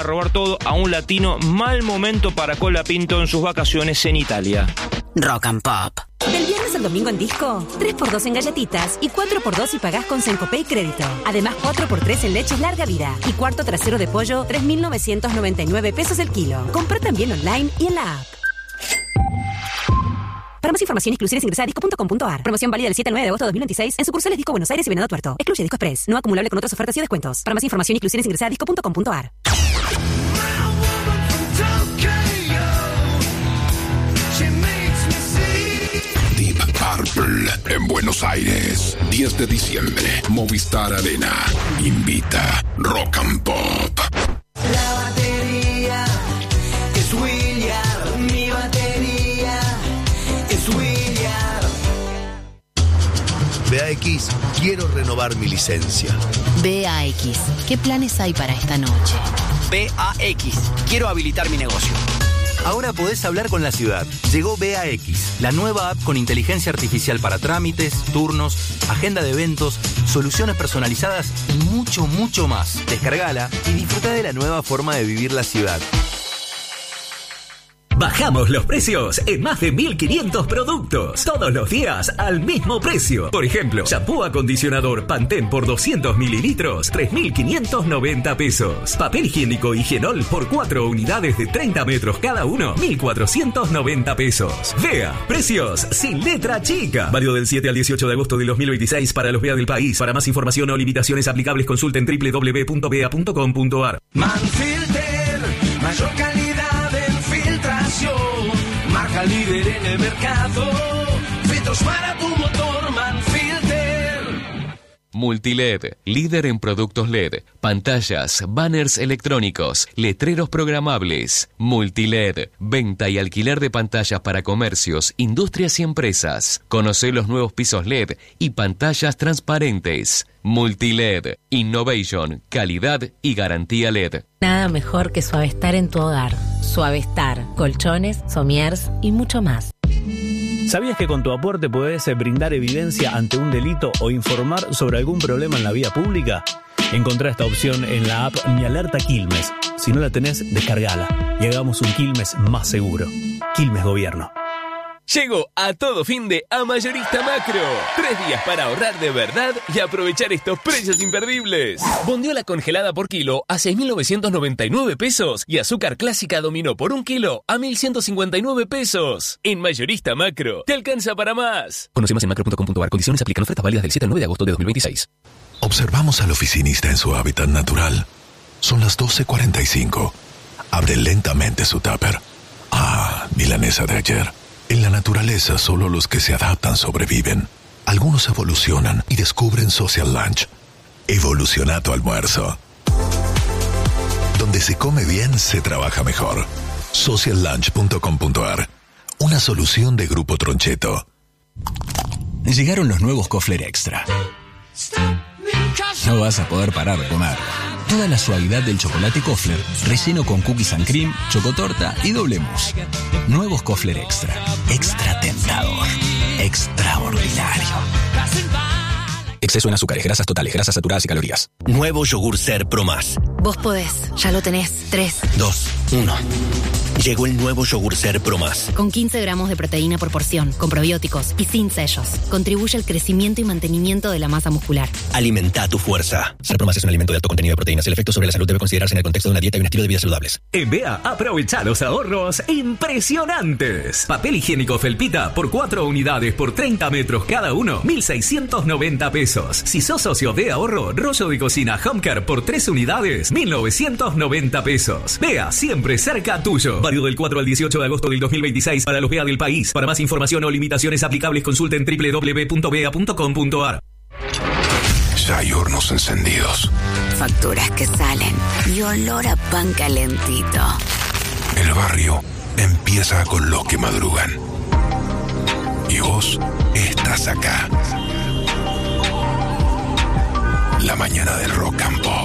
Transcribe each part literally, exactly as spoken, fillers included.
A robar todo a un latino, mal momento para Colapinto en sus vacaciones en Italia. Rock and Pop. Del viernes al domingo en Disco, tres por dos en galletitas y cuatro por dos si pagás con Sencopay Crédito. Además, cuatro por tres en leches larga vida. Y cuarto trasero de pollo, tres mil novecientos noventa y nueve pesos el kilo. Compra también online y en la app. Para más información, exclusiones, ingresa a disco punto com punto a r. Promoción válida del siete al nueve de agosto de dos mil veintiséis en sucursales Disco Buenos Aires y Venado Tuerto. Excluye Disco Express. No acumulable con otras ofertas y descuentos. Para más información, exclusiones, ingresa a disco punto com punto a r. Deep Purple en Buenos Aires. diez de diciembre. Movistar Arena. Invita Rock and Pop. La batería es William. Mi batería es William. B A X, quiero renovar mi licencia. B A X, ¿qué planes hay para esta noche? B A X, quiero habilitar mi negocio. Ahora podés hablar con la ciudad. Llegó B A X, la nueva app con inteligencia artificial para trámites, turnos, agenda de eventos, soluciones personalizadas y mucho, mucho más. Descargala y disfruta de la nueva forma de vivir la ciudad. Bajamos los precios en más de mil quinientos productos. Todos los días al mismo precio. Por ejemplo, shampoo acondicionador Pantene por doscientos mililitros, tres mil quinientos noventa pesos. Papel higiénico Higienol por cuatro unidades de treinta metros cada uno, mil cuatrocientos noventa pesos. Vea, precios sin letra chica. Válido del siete al dieciocho de agosto del dos mil veintiséis para los B A del país. Para más información o limitaciones aplicables consulten doble u doble u doble u punto b a punto com punto a r. Manfilter, mayor calidad. Marca líder en el mercado. Filtros para tu motor, Manfilter. Multiled, líder en productos L E D, pantallas, banners electrónicos, letreros programables. Multiled, venta y alquiler de pantallas para comercios, industrias y empresas. Conoce los nuevos pisos L E D y pantallas transparentes. Multiled, innovation, calidad y garantía L E D. Nada mejor que Suavestar en tu hogar. Suavestar, colchones, somiers y mucho más. ¿Sabías que con tu aporte podés brindar evidencia ante un delito o informar sobre algún problema en la vía pública? Encontrá esta opción en la app Mi Alerta Quilmes. Si no la tenés, descargala y hagamos un Quilmes más seguro. Quilmes Gobierno. Llegó a todo fin de a Mayorista Macro. Tres días para ahorrar de verdad y aprovechar estos precios imperdibles. Bondiola congelada por kilo a seis mil novecientos noventa y nueve pesos y azúcar clásica dominó por un kilo a mil ciento cincuenta y nueve pesos. En Mayorista Macro, te alcanza para más. Conoce más en macro punto com punto a r. Condiciones aplican. Ofertas válidas del siete al nueve de agosto de dos mil veintiséis. Observamos al oficinista en su hábitat natural. Son las doce cuarenta y cinco. Abre lentamente su tupper. Ah, milanesa de ayer. En la naturaleza, solo los que se adaptan sobreviven. Algunos evolucionan y descubren Social Lunch. Evoluciona tu almuerzo. Donde se come bien, se trabaja mejor. social lunch punto com punto a r. Una solución de Grupo Troncheto. Llegaron los nuevos Kofler Extra. No vas a poder parar de comer. Toda la suavidad del chocolate Kofler, relleno con cookies and cream, chocotorta y doble mousse. Nuevos Kofler Extra. Extra tentador. Extraordinario. Exceso en azúcares, grasas totales, grasas saturadas y calorías. Nuevo yogur Ser Pro Más. Vos podés, ya lo tenés. Tres. Dos. Uno. Llegó el nuevo yogur Ser Pro Más. Con quince gramos de proteína por porción, con probióticos y sin sellos. Contribuye al crecimiento y mantenimiento de la masa muscular. Alimenta tu fuerza. Ser Pro Más es un alimento de alto contenido de proteínas. El efecto sobre la salud debe considerarse en el contexto de una dieta y un estilo de vida saludables. En B A, aprovecha los ahorros impresionantes. Papel higiénico Felpita por cuatro unidades por treinta metros cada uno, mil seiscientos noventa pesos. Si sos socio de ahorro, rollo de cocina Homecare por tres unidades, mil novecientos noventa pesos. B A, siempre cerca tuyo. Válido del cuatro al dieciocho de agosto del dos mil veintiséis para los B A del país. Para más información o limitaciones aplicables consulten doble u doble u doble u punto b a punto com punto a r. Ya hay hornos encendidos. Facturas que salen y olor a pan calentito. El barrio empieza con los que madrugan. Y vos estás acá. La mañana del Rock and Pop.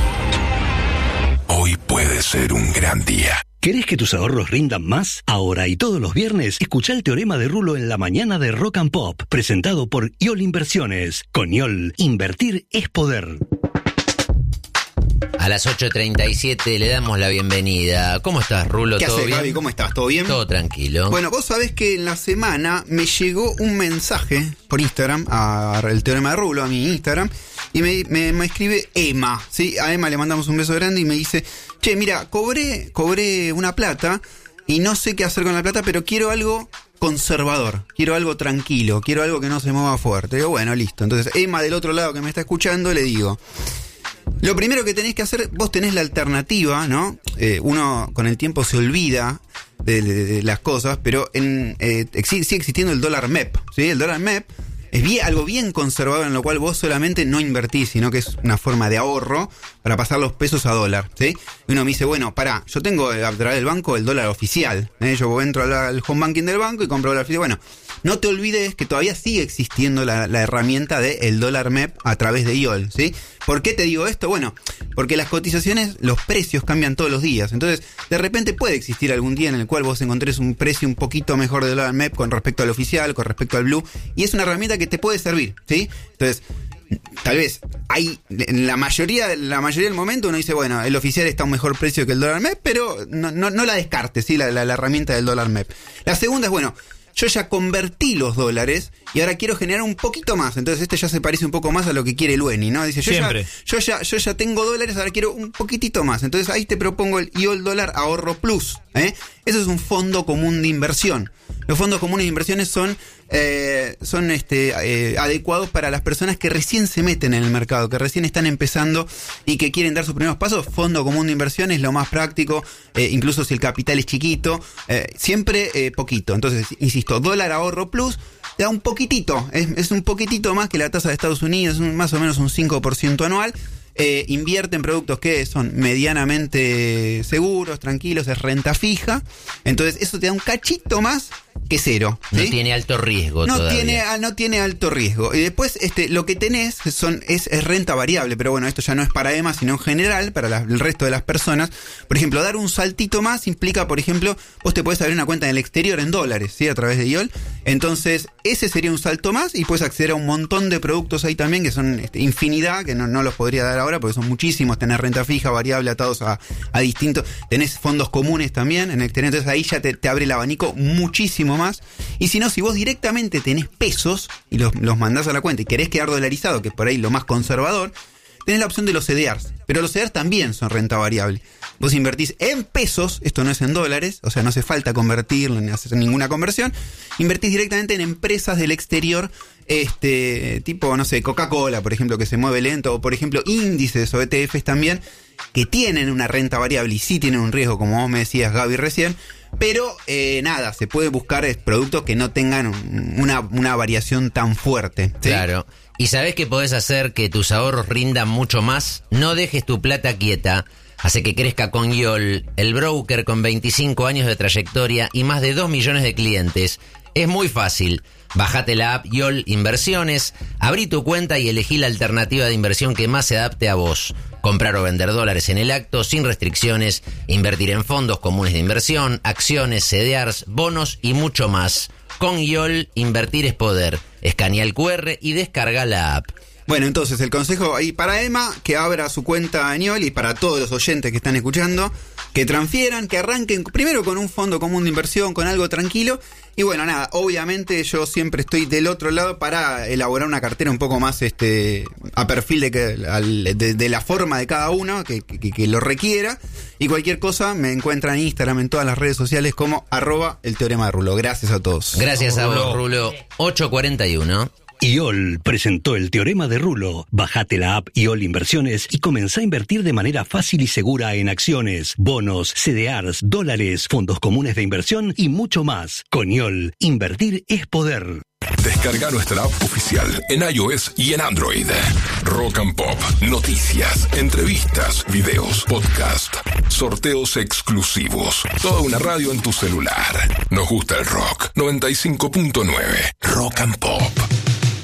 Hoy puede ser un gran día. ¿Querés que tus ahorros rindan más? Ahora y todos los viernes, escucha el Teorema de Rulo en la mañana de Rock and Pop, presentado por I O L Inversiones. Con I O L, invertir es poder. A las ocho treinta y siete le damos la bienvenida. ¿Cómo estás, Rulo? ¿Qué ¿Todo haces, bien? Gaby? ¿Cómo estás? ¿Todo bien? Todo tranquilo. Bueno, vos sabés que en la semana me llegó un mensaje por Instagram, a el Teorema de Rulo, a mi Instagram, y me, me, me escribe Emma, ¿sí? A Emma le mandamos un beso grande y me dice, che, mira, cobré, cobré una plata y no sé qué hacer con la plata, pero quiero algo conservador, quiero algo tranquilo, quiero algo que no se mueva fuerte. Digo, bueno, listo. Entonces, Emma del otro lado que me está escuchando, le digo, lo primero que tenés que hacer, vos tenés la alternativa, ¿no? Eh, uno con el tiempo se olvida de, de, de las cosas, pero en, eh, exi- sigue existiendo el dólar M E P, ¿sí? El dólar M E P es bien, algo bien conservador en lo cual vos solamente no invertís, sino que es una forma de ahorro para pasar los pesos a dólar, ¿sí? Y uno me dice, bueno, pará, yo tengo a través del banco el dólar oficial, ¿eh? Yo entro al, al home banking del banco y compro dólar oficial. Bueno, no te olvides que todavía sigue existiendo la, la herramienta del dólar M E P a través de I O L, ¿sí? ¿Por qué te digo esto? Bueno, porque las cotizaciones, los precios cambian todos los días. Entonces, de repente puede existir algún día en el cual vos encontrés un precio un poquito mejor del dólar M E P con respecto al oficial, con respecto al blue, y es una herramienta que te puede servir, ¿sí? Entonces, tal vez hay, en la mayoría, la mayoría del momento uno dice, bueno, el oficial está a un mejor precio que el dólar M E P, pero no, no, no la descartes, ¿sí? La, la, la herramienta del dólar M E P. La segunda es, bueno, yo ya convertí los dólares y ahora quiero generar un poquito más. Entonces este ya se parece un poco más a lo que quiere el Lueni, ¿no? Dice, yo Siempre. ya, yo ya, yo ya tengo dólares, ahora quiero un poquitito más. Entonces ahí te propongo el I O L Dólar Ahorro Plus, ¿eh? Eso es un fondo común de inversión. Los fondos comunes de inversiones son, eh, son este, eh, adecuados para las personas que recién se meten en el mercado, que recién están empezando y que quieren dar sus primeros pasos. Fondo común de inversión es lo más práctico, eh, incluso si el capital es chiquito, eh, siempre eh, poquito. Entonces, insisto, Dólar Ahorro Plus te da un poquitito, es, es un poquitito más que la tasa de Estados Unidos, es un, más o menos un cinco por ciento anual. Eh, invierte en productos que son medianamente seguros, tranquilos, es renta fija. Entonces eso te da un cachito más que cero, ¿sí? No tiene alto riesgo no todavía. tiene no tiene alto riesgo. Y después este lo que tenés son es, es renta variable, pero bueno, esto ya no es para Emma, sino en general para la, el resto de las personas. Por ejemplo, dar un saltito más implica, por ejemplo, vos te podés abrir una cuenta en el exterior en dólares, ¿sí? A través de I O L. Entonces ese sería un salto más y puedes acceder a un montón de productos ahí también que son este, infinidad, que no, no los podría dar ahora porque son muchísimos. Tenés renta fija, variable, atados a, a distintos. Tenés fondos comunes también en el exterior. Entonces ahí ya te, te abre el abanico muchísimo más. Y si no, si vos directamente tenés pesos y los, los mandás a la cuenta y querés quedar dolarizado, que es por ahí lo más conservador, tenés la opción de los C D Rs. Pero los C D Rs también son renta variable. Vos invertís en pesos, esto no es en dólares, o sea, no hace falta convertirlo ni hacer ninguna conversión. Invertís directamente en empresas del exterior, este tipo, no sé, Coca-Cola, por ejemplo, que se mueve lento, o por ejemplo, índices o E T Fs también, que tienen una renta variable y sí tienen un riesgo, como vos me decías, Gaby, recién. Pero eh, nada, se puede buscar eh, productos que no tengan una, una variación tan fuerte, ¿sí? Claro. ¿Y sabés que podés hacer que tus ahorros rindan mucho más? No dejes tu plata quieta. Hace que crezca con I O L, el broker con veinticinco años de trayectoria y más de dos millones de clientes. Es muy fácil. Bájate la app I O L Inversiones, abrí tu cuenta y elegí la alternativa de inversión que más se adapte a vos. Comprar o vender dólares en el acto, sin restricciones, invertir en fondos comunes de inversión, acciones, C D Rs, bonos y mucho más. Con I O L, invertir es poder. Escanea el cu erre y descarga la app. Bueno, entonces el consejo ahí para Emma, que abra su cuenta en I O L, y para todos los oyentes que están escuchando, que transfieran, que arranquen primero con un fondo común de inversión, con algo tranquilo. Y bueno, nada, obviamente yo siempre estoy del otro lado para elaborar una cartera un poco más este a perfil de, que, al, de, de la forma de cada uno, que, que, que lo requiera. Y cualquier cosa me encuentran en Instagram, en todas las redes sociales, como arroba el teorema de Rulo. Gracias a todos. Gracias a vos, Rulo. ocho cuarenta y uno. I O L presentó el Teorema de Rulo. Bájate la app I O L Inversiones y comenzá a invertir de manera fácil y segura en acciones, bonos, C D Rs, dólares, fondos comunes de inversión y mucho más. Con I O L, invertir es poder. Descarga nuestra app oficial en iOS y en Android. Rock and Pop, noticias, entrevistas, videos, podcast, sorteos exclusivos. Toda una radio en tu celular. Nos gusta el rock. noventa y cinco punto nueve Rock and Pop.